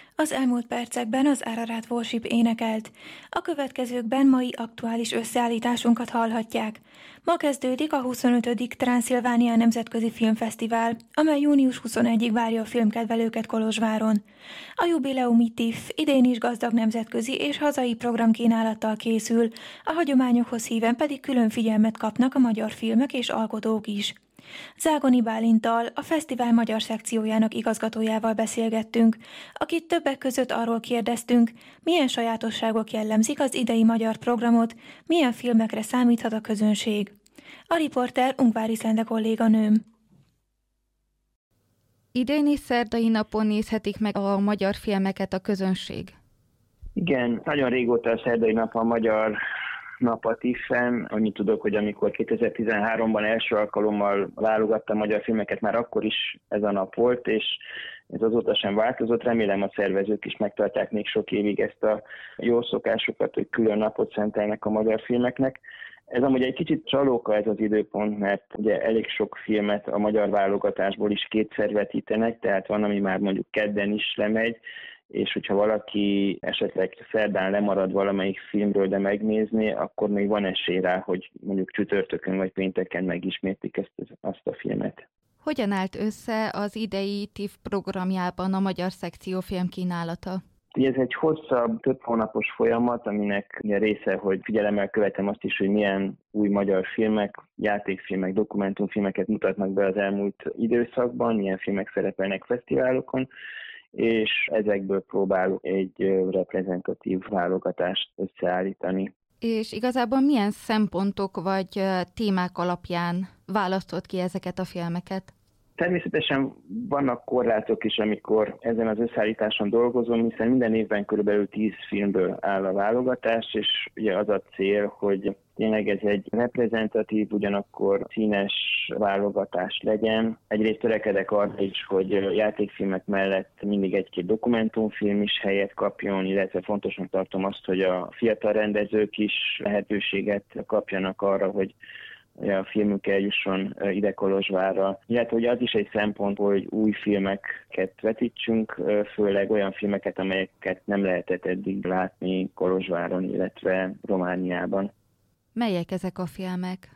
Az elmúlt percekben az Ararat Worship énekelt. A következőkben mai aktuális összeállításunkat hallhatják. Ma kezdődik a 25. Transzilvánia Nemzetközi Filmfesztivál, amely június 21-ig várja a filmkedvelőket Kolozsváron. A jubileumi TIFF idén is gazdag nemzetközi és hazai programkínálattal készül, a hagyományokhoz híven pedig külön figyelmet kapnak a magyar filmek és alkotók is. Zágoni Bálinttal, a fesztivál magyar szekciójának igazgatójával beszélgettünk, akit többek között arról kérdeztünk, milyen sajátosságok jellemzik az idei magyar programot, milyen filmekre számíthat a közönség. A riporter Ungvári Szende kolléganőm. Idéni szerdai napon nézhetik meg a magyar filmeket a közönség. Igen, nagyon régóta a szerdai nap a magyar nap a TIFF-en. Annyit tudok, hogy amikor 2013-ban első alkalommal válogatta a magyar filmeket, már akkor is ez a nap volt, és ez azóta sem változott. Remélem a szervezők is megtartják még sok évig ezt a jó szokásukat, hogy külön napot szentelnek a magyar filmeknek. Ez amúgy egy kicsit csalóka ez az időpont, mert ugye elég sok filmet a magyar válogatásból is kétszer vetítenek, tehát van, ami már mondjuk kedden is lemegy, és hogyha valaki esetleg szerdán lemarad valamelyik filmről, de megnézni, akkor még van esély rá, hogy mondjuk csütörtökön vagy pénteken megismétlik azt a filmet. Hogyan állt össze az idei TIFF programjában a magyar szekció filmkínálata? Ez egy hosszabb, több hónapos folyamat, aminek része, hogy figyelemmel követem azt is, hogy milyen új magyar filmek, játékfilmek, dokumentumfilmeket mutatnak be az elmúlt időszakban, milyen filmek szerepelnek fesztiválokon, és ezekből próbálok egy reprezentatív válogatást összeállítani. És igazából milyen szempontok vagy témák alapján választott ki ezeket a filmeket? Természetesen vannak korlátok is, amikor ezen az összeállításon dolgozom, hiszen minden évben körülbelül 10 filmből áll a válogatás, és ugye az a cél, hogy tényleg ez egy reprezentatív, ugyanakkor színes válogatás legyen. Egyrészt törekedek arra is, hogy játékfilmek mellett mindig egy-két dokumentumfilm is helyet kapjon, illetve fontosnak tartom azt, hogy a fiatal rendezők is lehetőséget kapjanak arra, hogy a filmük eljusson ide Kolozsvárra. Illetve hogy az is egy szempont, hogy új filmeket vetítsünk, főleg olyan filmeket, amelyeket nem lehetett eddig látni Kolozsváron, illetve Romániában. Melyek ezek a filmek?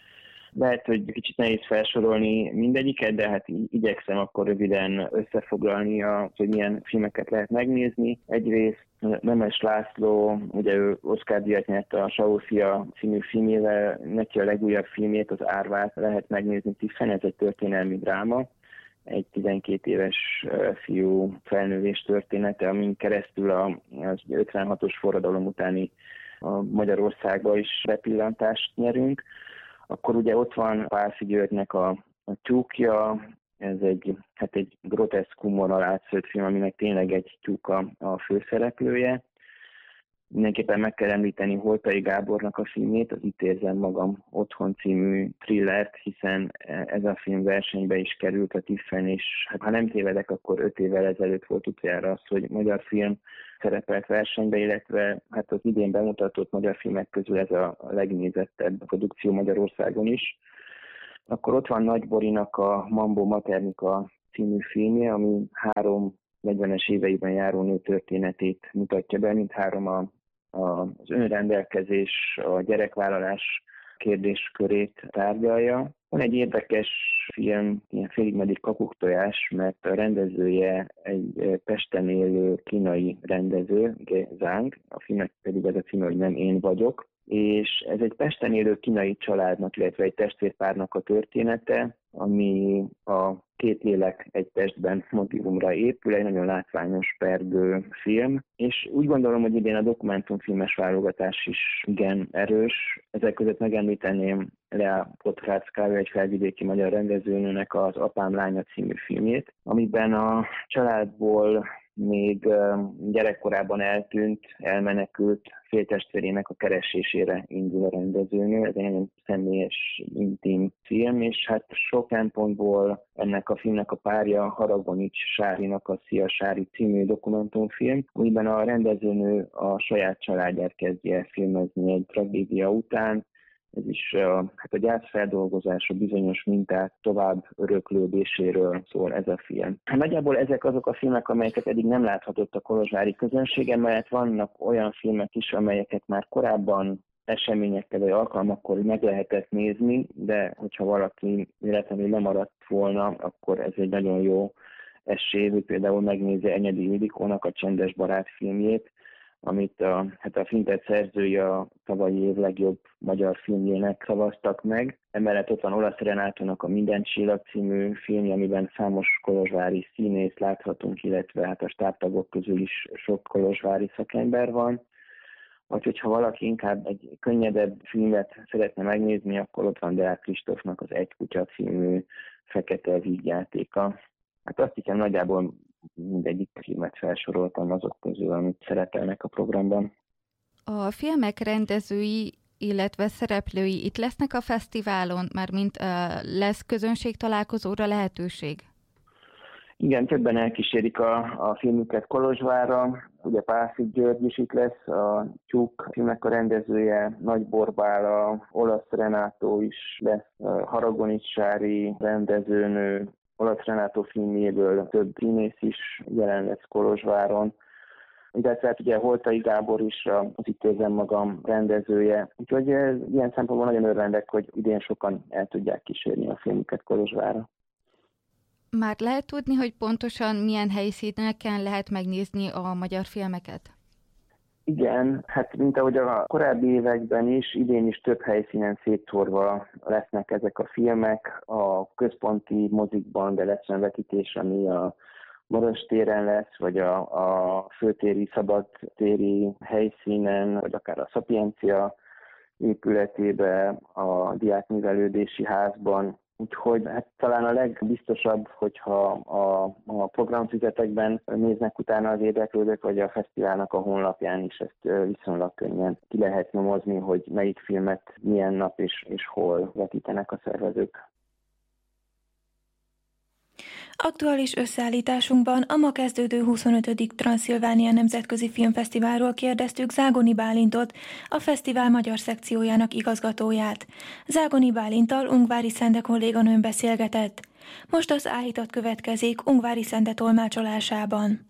Lehet, hogy kicsit nehéz felsorolni mindegyiket, de hát igyekszem akkor röviden összefoglalni, hogy milyen filmeket lehet megnézni. Egyrészt Nemes László, ugye ő Oscar-díjat nyert a Saul fia című filmével, neki a legújabb filmét, az Árvát lehet megnézni TIFF-en, ez egy történelmi dráma, egy 12 éves fiú felnővés története, amin keresztül az 56-os forradalom utáni a Magyarországba is bepillantást nyerünk. Akkor ugye ott van Pálffy Györgynek a Tyúkja, ez egy groteszk humorral átszőtt film, aminek tényleg egy tyúka a főszereplője. Mindenképpen meg kell említeni Holtai Gábornak a filmét, az Itt érzem magam otthon című thrillert, hiszen ez a film versenybe is került a TIFF-en, és ha nem tévedek, akkor 5 évvel ezelőtt volt utoljára az, hogy magyar film szerepelt versenybe, illetve az idén bemutatott magyar filmek közül ez a legnézettebb produkció Magyarországon is. Akkor ott van Nagy Borinak a Mambo Maternika című filmje, ami 3 40-es éveiben járó nő történetét mutatja be, mindhárom az önrendelkezés, a gyerekvállalás kérdéskörét tárgyalja. Van egy érdekes film, ilyen félig meddig kakuktojás, mert a rendezője egy Pesten élő kínai rendező, Ge Zhang, a filmnek pedig ez a címe, hogy Nem én vagyok, és ez egy Pesten élő kínai családnak, illetve egy testvérpárnak a története, ami a Két lélek egy testben motívumra épül, egy nagyon látványos, pergő film, és úgy gondolom, hogy idén a dokumentumfilmes válogatás is igen erős. Ezek között megemlíteném Lea Podkráckája, egy felvidéki magyar rendezőnőnek az Apám lánya című filmjét, amiben a családból még gyerekkorában eltűnt, elmenekült féltestvérének a keresésére indul a rendezőnő. Ez egy nagyon személyes, intim film, és sok szempontból ennek a filmnek a párja Haragonics Sárinak a Szia Sári című dokumentumfilm, amiben a rendezőnő a saját családját kezdje filmezni egy tragédia után, Ez is a gyászfeldolgozás, a bizonyos minták tovább öröklődéséről szól ez a film. Nagyjából ezek azok a filmek, amelyeket eddig nem láthatott a kolozsvári közönsége, mert vannak olyan filmek is, amelyeket már korábban eseményekkel vagy alkalmakkor meg lehetett nézni, de hogyha valaki véletlenül lemaradt volna, akkor ez egy nagyon jó esély, hogy például megnézi Enyedi Ildikónak a Csendes barát filmjét, amit a filmtett szerzői a tavalyi év legjobb magyar filmjének szavaztak meg. Emellett ott van Olasz Renátónak a Minden csillag című filmje, amiben számos kolozsvári színész láthatunk, illetve a stábtagok közül is sok kolozsvári szakember van. Vagy hogyha valaki inkább egy könnyedebb filmet szeretne megnézni, akkor ott van Deák Kristófnak az Egy kutya című fekete vígjátéka. Azt hiszem nagyjából mindegyik filmet felsoroltam azok közül, amit szerepelnek a programban. A filmek rendezői, illetve szereplői itt lesznek a fesztiválon, mármint lesz közönségtalálkozóra lehetőség? Igen, többen elkísérik a filmüket Kolozsvárra. Ugye Pálffy György is itt lesz, a Tyúk filmnek a rendezője, Nagy Borbála, Olasz Renátó is lesz, Haragonics Sári rendezőnő, Olasz Renátó filmjéből több színész is jelen lesz Kolozsváron. Illetve ugye Holtai Gábor is az Itt érzem magam rendezője. Úgyhogy ilyen szempontból nagyon örvendek, hogy idén sokan el tudják kísérni a filmüket Kolozsvárra. Már lehet tudni, hogy pontosan milyen helyszíneken lehet megnézni a magyar filmeket? Igen, mint ahogy a korábbi években is, idén is több helyszínen szétszórva lesznek ezek a filmek. A központi mozikban, de lesz olyan vetítés, ami a Maros téren lesz, vagy a főtéri, szabadtéri helyszínen, vagy akár a Szapiencia épületébe, a diákművelődési házban. Úgyhogy talán a legbiztosabb, hogyha a programfüzetekben néznek utána az érdeklődők, vagy a fesztiválnak a honlapján is ezt viszonylag könnyen ki lehet nyomozni, hogy melyik filmet milyen nap és hol vetítenek a szervezők. Aktuális összeállításunkban a ma kezdődő 25. Transzilvánia Nemzetközi Filmfesztiválról kérdeztük Zágoni Bálintot, a fesztivál magyar szekciójának igazgatóját. Zágoni Bálinttal Ungvári Szende kolléganőm beszélgetett. Most az áhítat következik Ungvári Szende tolmácsolásában.